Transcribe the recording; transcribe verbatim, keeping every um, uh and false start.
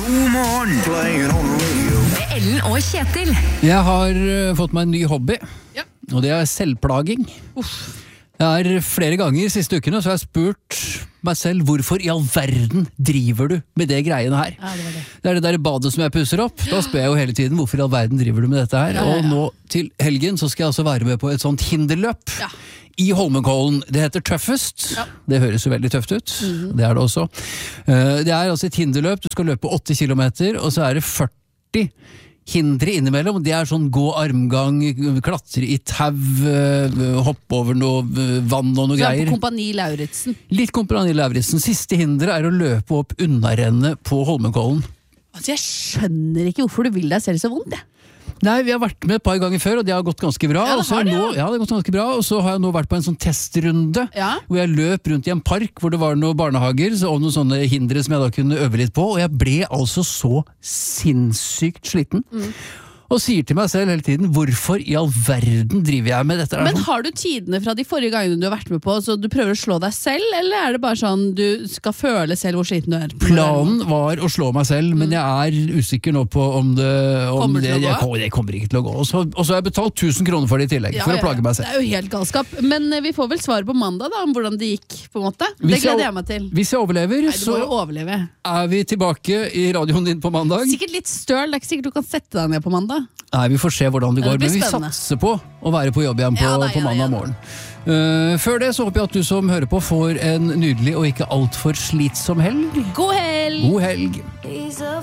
God morgen. Playing on the radio. Med Ellen og Kjetil. Jeg har uh, fått meg en ny hobby, Ja. og det er selvplaging. Uff. Jeg har flere ganger de siste ukene så har jeg spurt meg selv hvorfor i all verden driver du med det greiene her. Ja, det var det. Det er det der badet som jeg pusser opp. Da spør jeg jo hele tiden hvorfor i all verden driver du med dette her. Ja, ja, ja. Og nå til helgen så skal jeg altså være med på et sånt hinderløp. Ja. I Holmenkollen. Det heter Toughest. Ja. Det høres jo veldig tøft ut. Mhm. Det er det også. Eh, Det er altså et hinderløp. Du skal løpe åtte kilometer, og så er det førti hindre innimellom. Det er sånn gå armgang, klatre i tau, eh, hoppe over noe eh, vann og noe Så er greier. på Kompani Lauritzen. Litt Kompani Lauritzen. Siste hindre er å løpe opp unnarennet på Holmenkollen. Altså, jeg skjønner ikke hvorfor du vil deg selv så vondt, jeg. Nei, vi har vært med et par ganger før, og det har gått ganske bra. Ja, det Og så har det, nå, ja. ja, det har gått ganske bra. Og så har jeg nå vært på en sånn testrunde, Ja. hvor jeg løp rundt i en park, hvor det var noen barnehager, så- og noen sånne hindre som jeg da kunne øve litt på, og jeg ble altså så sinnssykt sliten. Mm. Og sier til meg selv hele tiden, hvorfor i all verden driver jeg med dette? her Men sånn? har du tidene fra de forrige gangene du har vært med på, så du prøver å slå deg selv, eller er det bare sånn du skal føle selv hvor sliten du er? Planen var å slå meg selv, men jeg er usikker nå på om det, om Kommer det, til å gå? jeg, kommer- det kommer ikke til å gå. Og så, og så har jeg betalt tusen kroner for det i tillegg, Ja, for ja, å plage ja. meg Det selv. er jo helt galskap. Men eh, vi får vel svaret på mandag da, om hvordan det gikk, på en måte. Det Hvis jeg- gleder jeg meg til. Hvis jeg overlever, Nei, du må jo så overleve. er vi tilbake i radioen din på mandag. Sikkert litt støl, det er ikke sikkert du kan sette deg ned på mandag. Nei, vi får se hvordan det Ja, går, det blir men vi spennende. satser på å være på jobb igjen på, Ja da, på ja da, mandag ja da. morgen. Uh, før det så håper jeg at du som hører på får en nydelig og ikke alt for slitsom helg. God helg! God helg! He's a